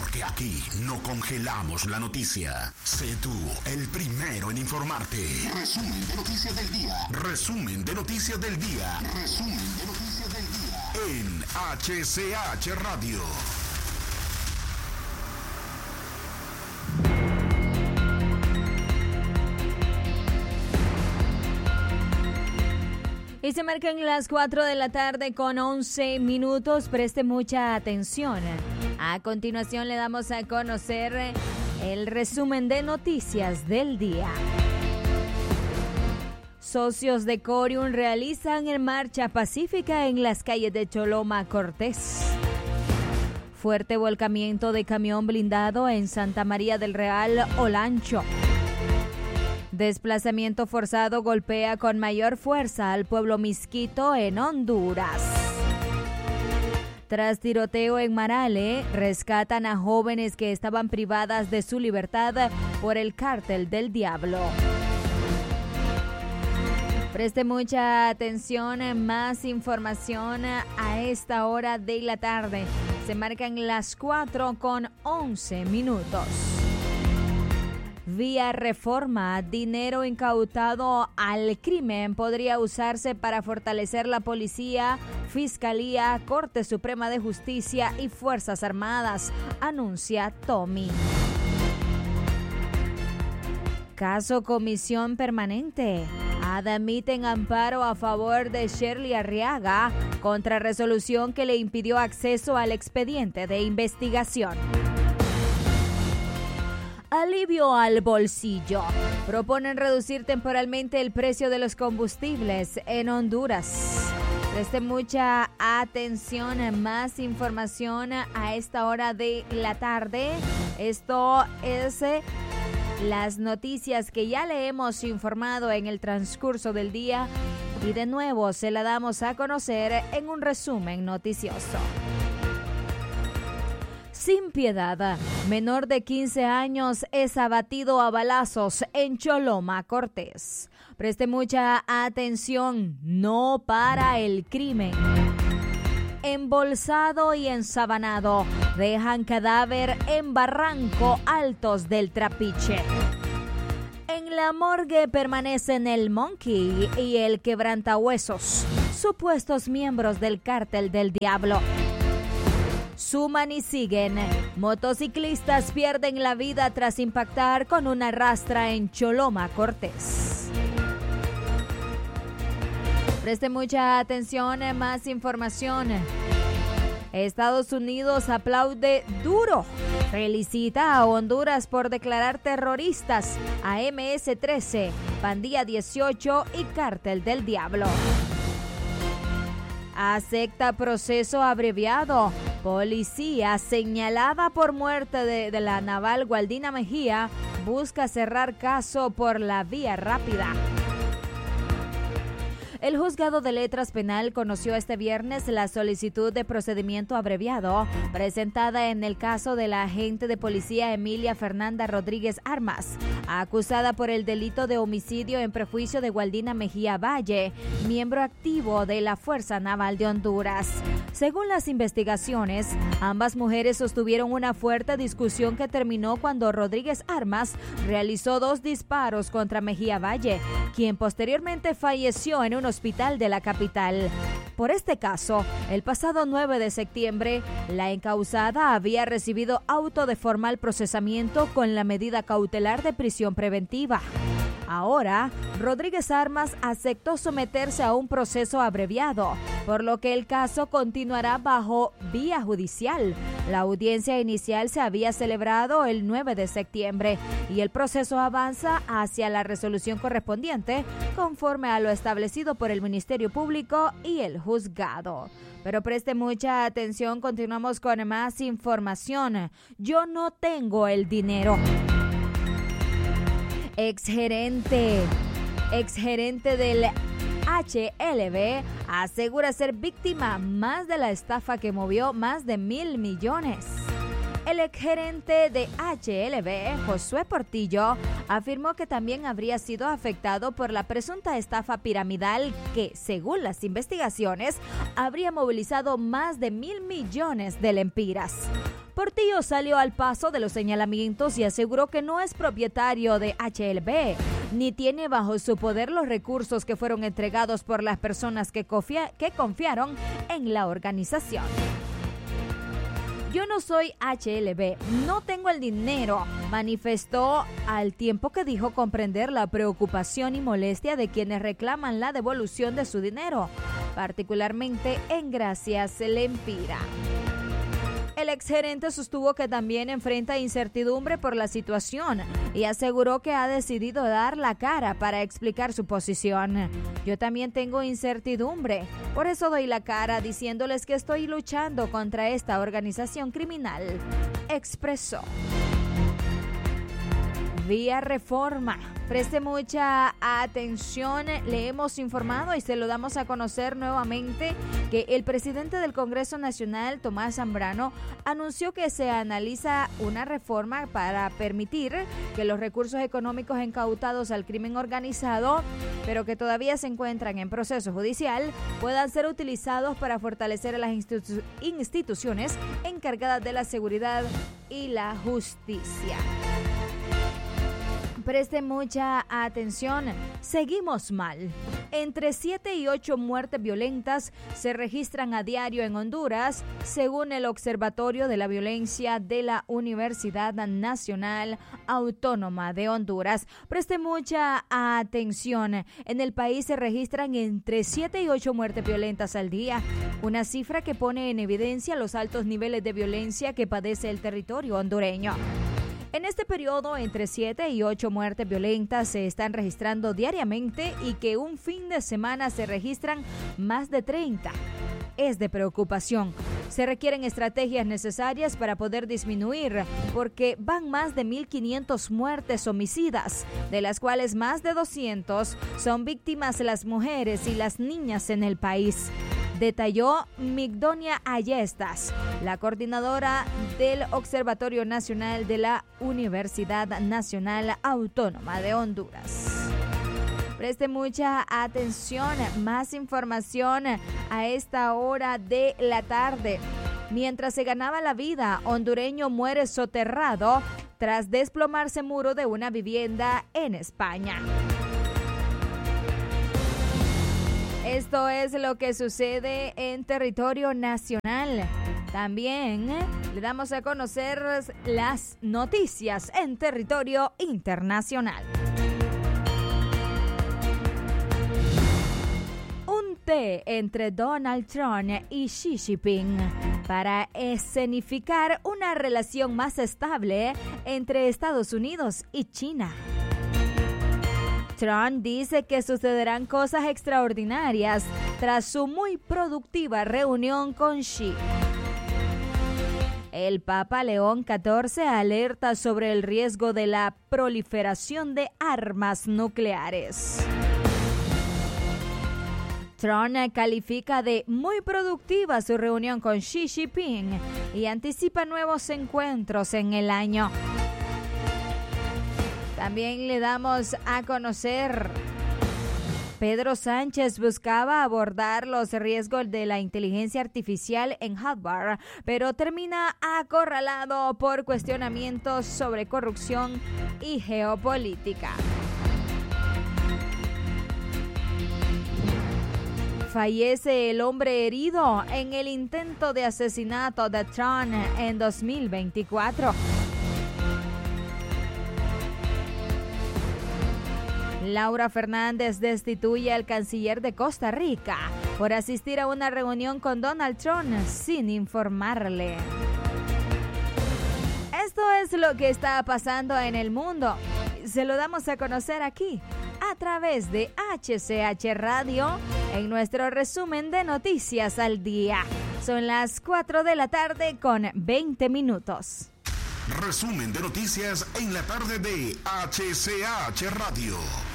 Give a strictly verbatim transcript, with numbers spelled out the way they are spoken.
Porque aquí no congelamos la noticia. Sé tú el primero en informarte. Resumen de noticias del día. Resumen de noticias del día. Resumen de noticias del día. En H C H Radio. Y se marcan las cuatro de la tarde con once minutos. Preste mucha atención. A continuación le damos a conocer el resumen de noticias del día. Socios de Corium realizan marcha pacífica en las calles de Choloma Cortés. Fuerte volcamiento de camión blindado en Santa María del Real, Olancho. Desplazamiento forzado golpea con mayor fuerza al pueblo Misquito en Honduras. Tras tiroteo en Marale, rescatan a jóvenes que estaban privadas de su libertad por el cártel del Diablo. Preste mucha atención, más información a esta hora de la tarde. Se marcan las cuatro con once minutos. Vía reforma, dinero incautado al crimen podría usarse para fortalecer la policía, fiscalía, Corte Suprema de Justicia y Fuerzas Armadas, anuncia Tommy. Caso Comisión Permanente. Admiten amparo a favor de Shirley Arriaga contra resolución que le impidió acceso al expediente de investigación. Alivio al bolsillo. Proponen reducir temporalmente el precio de los combustibles en Honduras. Preste mucha atención, más información a esta hora de la tarde. Esto es eh, las noticias que ya le hemos informado en el transcurso del día y de nuevo se la damos a conocer en un resumen noticioso. Sin piedad, menor de quince años es abatido a balazos en Choloma Cortés. Preste mucha atención, no para el crimen. Embolsado y ensabanado, dejan cadáver en Barranco Altos del Trapiche. En la morgue permanecen el Monkey y el Quebrantahuesos, supuestos miembros del cártel del Diablo. Suman y siguen. Motociclistas pierden la vida tras impactar con una rastra en Choloma Cortés. Preste mucha atención, más información. Estados Unidos aplaude duro. Felicita a Honduras por declarar terroristas a eme ese trece, Pandilla dieciocho y Cártel del Diablo. Acepta proceso abreviado. Policía señalada por muerte de, de la naval Gualdina Mejía busca cerrar caso por la vía rápida. El Juzgado de Letras Penal conoció este viernes la solicitud de procedimiento abreviado presentada en el caso de la agente de policía Emilia Fernanda Rodríguez Armas, acusada por el delito de homicidio en prejuicio de Gualdina Mejía Valle, miembro activo de la Fuerza Naval de Honduras. Según las investigaciones, ambas mujeres sostuvieron una fuerte discusión que terminó cuando Rodríguez Armas realizó dos disparos contra Mejía Valle, quien posteriormente falleció en un hospital de la capital. Por este caso, el pasado nueve de septiembre, la encausada había recibido auto de formal procesamiento con la medida cautelar de prisión preventiva. Ahora, Rodríguez Armas aceptó someterse a un proceso abreviado, por lo que el caso continuará bajo vía judicial. La audiencia inicial se había celebrado el nueve de septiembre y el proceso avanza hacia la resolución correspondiente conforme a lo establecido por el Ministerio Público y el juzgado. Pero preste mucha atención, continuamos con más información. Yo no tengo el dinero. Exgerente, exgerente del H L B asegura ser víctima más de la estafa que movió más de mil millones. El exgerente de H L B, Josué Portillo, afirmó que también habría sido afectado por la presunta estafa piramidal que, según las investigaciones, habría movilizado más de mil millones de lempiras. Portillo salió al paso de los señalamientos y aseguró que no es propietario de H L B, ni tiene bajo su poder los recursos que fueron entregados por las personas que, confia- que confiaron en la organización. Yo no soy H L B, no tengo el dinero, manifestó al tiempo que dijo comprender la preocupación y molestia de quienes reclaman la devolución de su dinero, particularmente en Gracias Lempira. El exgerente sostuvo que también enfrenta incertidumbre por la situación y aseguró que ha decidido dar la cara para explicar su posición. Yo también tengo incertidumbre, por eso doy la cara diciéndoles que estoy luchando contra esta organización criminal, expresó. Vía Reforma. Preste mucha atención, le hemos informado y se lo damos a conocer nuevamente que el presidente del Congreso Nacional, Tomás Zambrano, anunció que se analiza una reforma para permitir que los recursos económicos incautados al crimen organizado, pero que todavía se encuentran en proceso judicial, puedan ser utilizados para fortalecer a las institu- instituciones encargadas de la seguridad y la justicia. Preste mucha atención, seguimos mal. Entre siete y ocho muertes violentas se registran a diario en Honduras, según el Observatorio de la Violencia de la Universidad Nacional Autónoma de Honduras. Preste mucha atención, en el país se registran entre siete y ocho muertes violentas al día, una cifra que pone en evidencia los altos niveles de violencia que padece el territorio hondureño. En este periodo, entre siete y ocho muertes violentas se están registrando diariamente y que un fin de semana se registran más de treinta. Es de preocupación. Se requieren estrategias necesarias para poder disminuir, porque van más de mil quinientas muertes homicidas, de las cuales más de doscientas son víctimas las mujeres y las niñas en el país. Detalló Migdonia Ayestas, la coordinadora del Observatorio Nacional de la Universidad Nacional Autónoma de Honduras. Preste mucha atención, más información a esta hora de la tarde. Mientras se ganaba la vida, hondureño muere soterrado tras desplomarse muro de una vivienda en España. Esto es lo que sucede en territorio nacional. También le damos a conocer las noticias en territorio internacional. Un té entre Donald Trump y Xi Jinping para escenificar una relación más estable entre Estados Unidos y China. Trump dice que sucederán cosas extraordinarias tras su muy productiva reunión con Xi. El Papa León catorce alerta sobre el riesgo de la proliferación de armas nucleares. Trump califica de muy productiva su reunión con Xi Jinping y anticipa nuevos encuentros en el año. También le damos a conocer, Pedro Sánchez buscaba abordar los riesgos de la inteligencia artificial en Harvard, pero termina acorralado por cuestionamientos sobre corrupción y geopolítica. Fallece el hombre herido en el intento de asesinato de Trump en dos mil veinticuatro. Laura Fernández destituye al canciller de Costa Rica por asistir a una reunión con Donald Trump sin informarle. Esto es lo que está pasando en el mundo. Se lo damos a conocer aquí, a través de H C H Radio, en nuestro resumen de noticias al día. Son las cuatro de la tarde con veinte minutos. Resumen de noticias en la tarde de H C H Radio.